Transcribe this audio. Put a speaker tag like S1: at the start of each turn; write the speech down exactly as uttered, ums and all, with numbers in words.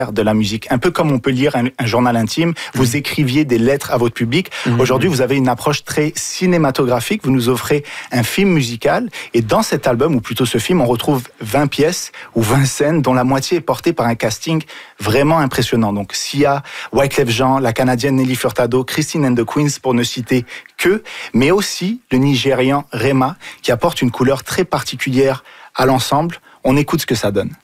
S1: de la musique. Un peu comme on peut lire un, un journal intime, vous mmh. écriviez des lettres à votre public. Mmh. Aujourd'hui, vous avez une approche très cinématographique. Vous nous offrez un film musical. Et dans cet album, ou plutôt ce film, on retrouve vingt pièces ou vingt scènes dont la moitié est portée par un casting vraiment impressionnant. Donc, Sia, Wyclef Jean, la Canadienne Nelly Furtado, Christine and the Queens, pour ne citer que, mais aussi le Nigérian Rema, qui apporte une couleur très particulière à l'ensemble. On écoute ce que ça donne.